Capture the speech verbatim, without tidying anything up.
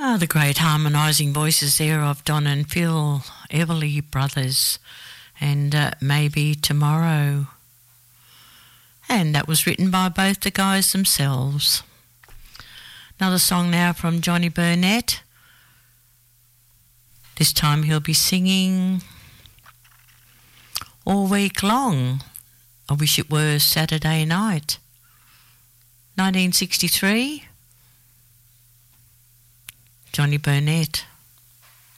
Ah, the great harmonising voices there of Don and Phil Everly Brothers, and uh, Maybe Tomorrow. And that was written by both the guys themselves. Another song now from Johnny Burnett. This time he'll be singing All Week Long. I Wish It Were Saturday Night. nineteen sixty-three. Johnny Burnett.